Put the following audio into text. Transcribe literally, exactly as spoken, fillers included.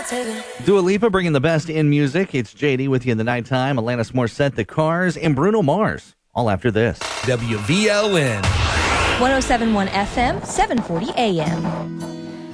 Dua Lipa bringing the best in music. It's J D with you in the nighttime. Alanis Morissette, The Cars, and Bruno Mars. All after this. W V L N one oh seven point one F M, seven forty A M.